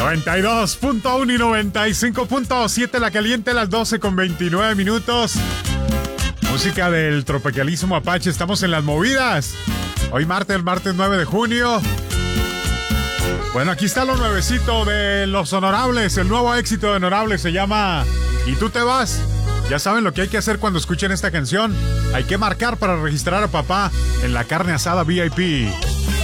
92.1 y 95.7 La Caliente, las 12:29. Música del tropicalísimo Apache. Estamos en las movidas. Hoy martes 9 de junio. Bueno, aquí está lo nuevecito de Los Honorables. El nuevo éxito de Honorables se llama ¿Y tú te vas? Ya saben lo que hay que hacer cuando escuchen esta canción. Hay que marcar para registrar a papá en la carne asada VIP.